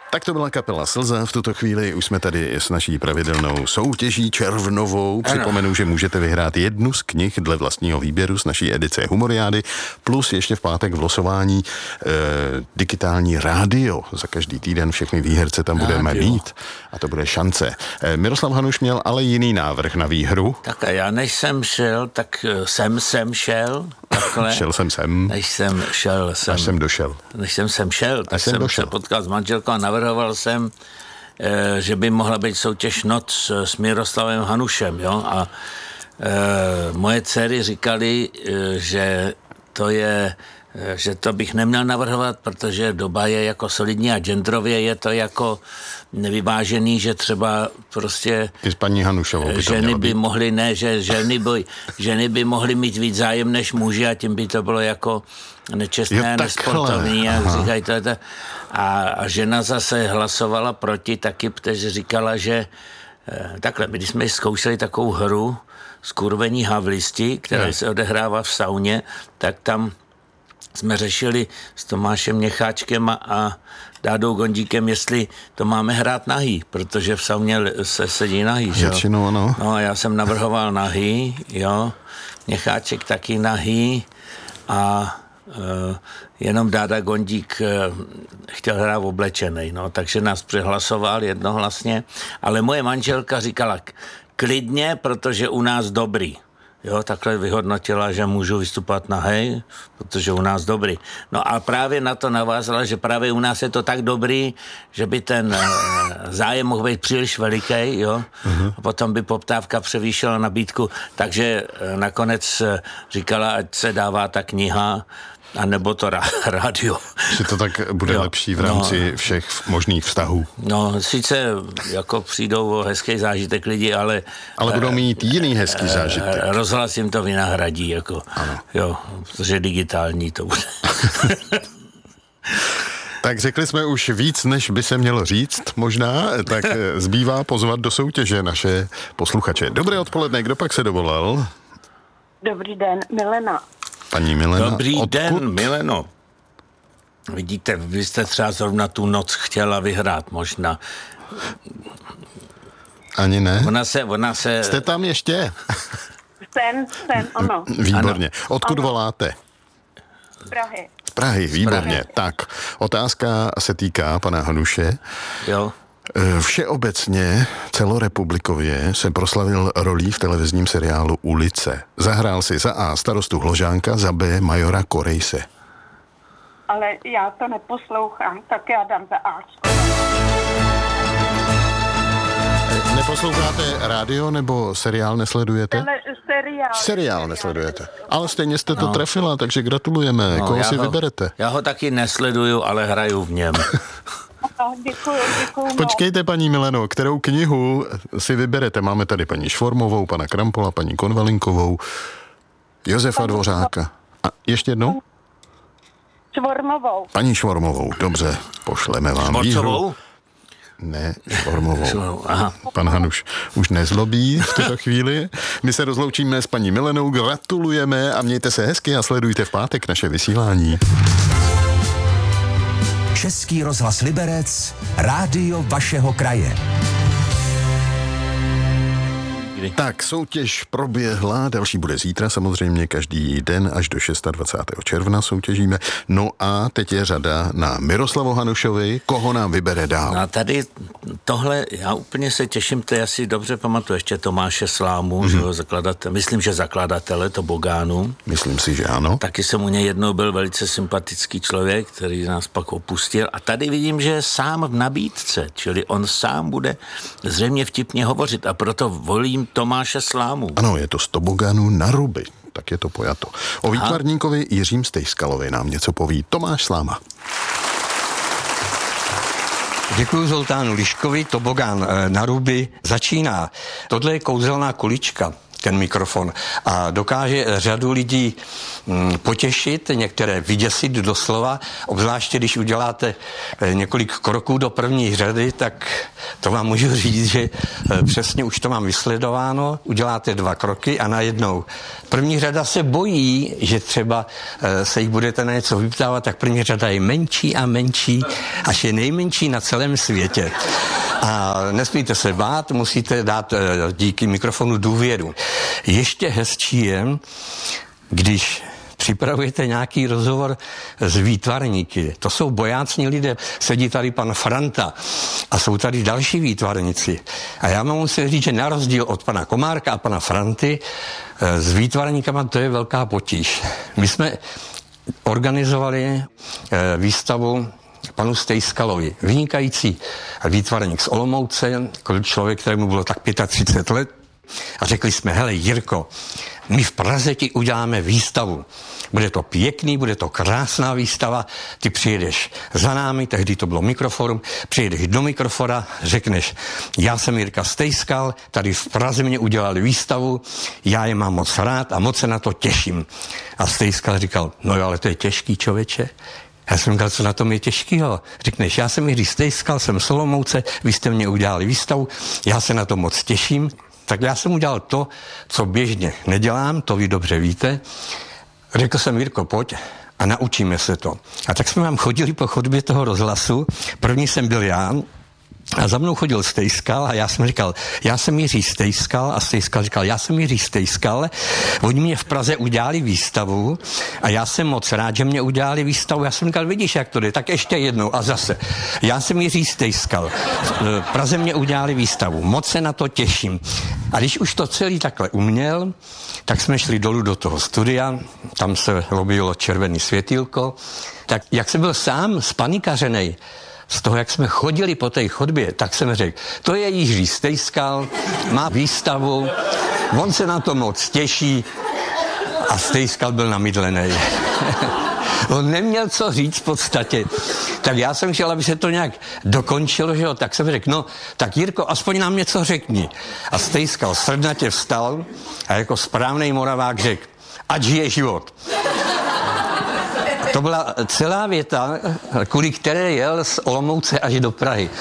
Tak to byla kapela Slza. V tuto chvíli už jsme tady s naší pravidelnou soutěží červnovou. Připomenu, že můžete vyhrát jednu z knih dle vlastního výběru z naší edice Humoriády, plus ještě v pátek v losování digitální rádio. Za každý týden všechny výherce tam budeme mít a to bude šance. Miroslav Hanuš měl ale jiný návrh na výhru. Tak a já než jsem šel, tak jsem šel. Takhle. Šel jsem sem. Než jsem šel. Až jsem došel. Než jsem sem šel, tak jsem se potkal s manželkou a navrhoval jsem, že by mohla být soutěž Noc s Miroslavem Hanušem, jo, a moje dcery říkali, že to bych neměl navrhovat, protože doba je jako solidní a genderově je to jako nevyvážený, že třeba prostě i s paní Hanušovou ženy by mohly, že ženy by mohly mít víc zájem než muži a tím by to bylo jako nečestné, nesportovní, jak říkají to. A žena zase hlasovala proti taky, protože říkala, že takhle, my když jsme zkoušeli takovou hru Skurvení havlisti, která se odehrává v sauně, tak tam jsme řešili s Tomášem Měcháčkem a Dádou Gondíkem, jestli to máme hrát nahý, protože v sauně se sedí nahý, že jo? Většinou ano. No a já jsem navrhoval nahý, jo, Měcháček taky nahý a jenom Dáda Gondík chtěl hrát oblečenej, no, takže nás přehlasoval jednohlasně, ale moje manželka říkala klidně, protože u nás dobrý. Jo, takhle vyhodnotila, že můžu vystupovat nahej, protože u nás dobrý. No a právě na to navázala, že právě u nás je to tak dobrý, že by ten zájem mohl být příliš veliký, jo. A potom by poptávka převýšila nabídku, takže nakonec říkala, ať se dává ta kniha, a nebo to rádio. Že to tak bude lepší v rámci všech možných vztahů. No, sice jako přijdou o hezký zážitek lidi, ale budou mít jiný hezký zážitek. Rozhlas jim to vynahradí, jako. Ano. Jo, protože digitální to bude. Tak řekli jsme už víc, než by se mělo říct, možná, tak zbývá pozvat do soutěže naše posluchače. Dobré odpoledne, kdo pak se dovolal? Dobrý den, Milena. Paní Milena, Dobrý odkud? den, Mileno. Vidíte, vy jste třeba zrovna tu noc chtěla vyhrát, možná. Ani ne? Ona se... Jste tam ještě? Jsem, ano. Výborně. Odkud voláte? Z Prahy. Z Prahy, výborně. Tak, otázka se týká pana Hanuše. Jo. Všeobecně, celorepublikově se proslavil rolí v televizním seriálu Ulice. Zahrál si za A starostu Hložánka, za B majora Korejse. Ale já to neposlouchám, tak já dám za A. Neposloucháte rádio nebo seriál nesledujete? Seriál nesledujete. Ale stejně jste to trefila, takže gratulujeme. Koho si vyberete? Já ho taky nesleduju, ale hraju v něm. Děkuju. Počkejte, paní Mileno, kterou knihu si vyberete? Máme tady paní Švormovou, pana Krampola, paní Konvalinkovou, Josefa Dvořáka. A ještě jednou? Švormovou. Paní Švormovou, dobře, pošleme vám výhru. Ne, Švormovou. Aha. Pan Hanuš už nezlobí v této chvíli. My se rozloučíme s paní Milenou, gratulujeme a mějte se hezky a sledujte v pátek naše vysílání. Český rozhlas Liberec, rádio vašeho kraje. Tak, soutěž proběhla, další bude zítra, samozřejmě každý den až do 26. června soutěžíme. No a teď je řada na Miroslavu Hanušovi, koho nám vybere dál. No a tady tohle, já úplně se těším, to já si dobře pamatuju, ještě Tomáše Slámu, že ho myslím, že zakladatele Tobogánu. Myslím si, že ano. Taky jsem u něj jednou byl velice sympatický člověk, který nás pak opustil a tady vidím, že je sám v nabídce, čili on sám bude zřejmě vtipně hovořit a proto volím Tomáše Slámu. Ano, je to z Tobogánu na Ruby, tak je to pojato. O výtvarníkovi Jiřím Stejskalovi nám něco poví Tomáš Sláma. Děkuji Zoltánu Liškovi, Tobogán na Ruby začíná. Tohle je kouzelná kulička, ten mikrofon, a dokáže řadu lidí potěšit, některé vyděsit doslova, obzvláště když uděláte několik kroků do první řady, tak to vám můžu říct, že přesně už to mám vysledováno, uděláte 2 kroky a najednou první řada se bojí, že třeba se jich budete na něco vyptávat, tak první řada je menší a menší až je nejmenší na celém světě. A nesmíte se bát, musíte dát díky mikrofonu důvěru. Ještě hezčí je, když připravujete nějaký rozhovor s výtvarníky. To jsou bojácní lidé. Sedí tady pan Franta a jsou tady další výtvarníci. A já mám musím říct, že na rozdíl od pana Komárka a pana Franty, s výtvarníkama to je velká potíž. My jsme organizovali výstavu panu Stejskalovi. Vynikající výtvarník z Olomouce, člověk, kterému bylo tak 35 let. A řekli jsme, hele Jirko, my v Praze ti uděláme výstavu. Bude to pěkný, bude to krásná výstava, ty přijedeš za námi, tehdy to bylo Mikroforum, přijedeš do Mikrofora, řekneš, já jsem Jirka Stejskal, tady v Praze mě udělali výstavu, já je mám moc rád a moc se na to těším. A Stejskal říkal, no jo, ale to je těžký, člověče. Já jsem říkal, co na tom je těžkýho. Řekneš, já jsem Jiří Stejskal, jsem z Olomouce, vy jste mě udělali výstavu, já se na to moc těším. Tak já jsem udělal to, co běžně nedělám, to vy dobře víte. Řekl jsem, Jirko, pojď a naučíme se to. A tak jsme vám chodili po chodbě toho rozhlasu. První jsem byl já a za mnou chodil Stejskal a já jsem říkal, já jsem Jiří Stejskal a Stejskal říkal, já jsem Jiří Stejskal. Oni mě v Praze udělali výstavu a já jsem moc rád, že mě udělali výstavu. Já jsem říkal, vidíš, jak to jde, tak ještě jednou a zase. Já jsem Jiří Stejskal. V Praze mě udělali výstavu. Moc se na to těším. A když už to celý takhle uměl, tak jsme šli dolů do toho studia, tam se objevilo červený světýlko. Tak jak jsem byl sám spanikařenej, z toho, jak jsme chodili po té chodbě, tak jsem řekl, to je Jiří Stejskal, má výstavu, on se na to moc těší a Stejskal byl namydlený. On neměl co říct v podstatě. Tak já jsem chtěl, aby se to nějak dokončilo, že jo? Tak jsem řekl, no, tak Jirko, aspoň nám něco řekni. A Stejskal srdnatě vstal a jako správnej Moravák řekl, ať žije život. To byla celá věta, kvůli které jel z Olomouce až do Prahy.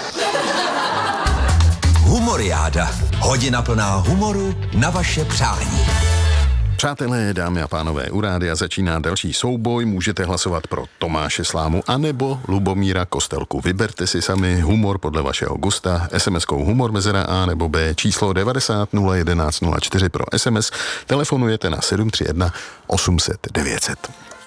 Humoriáda. Hodina plná humoru na vaše přání. Přátelé, dámy a pánové, u rádia začíná další souboj. Můžete hlasovat pro Tomáše Slámu anebo Lubomíra Kostelku. Vyberte si sami humor podle vašeho gusta. SMS-kou humor mezera A nebo B, číslo 90 011 04 pro SMS. Telefonujete na 731 800 900.